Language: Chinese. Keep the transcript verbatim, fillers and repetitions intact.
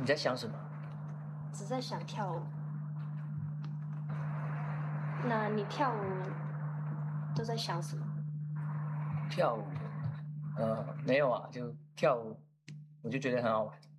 你在想什么？ 只在想跳舞。那你跳舞都在想什么？ 跳舞？呃，没有啊，就跳舞，我就觉得很好玩。